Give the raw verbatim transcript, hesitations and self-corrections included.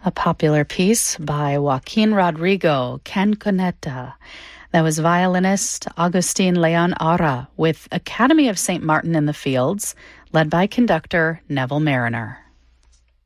A popular piece by Joaquin Rodrigo, Canconeta. That was violinist Agustin Leon Ara with Academy of Saint Martin in the Fields, led by conductor Neville Mariner.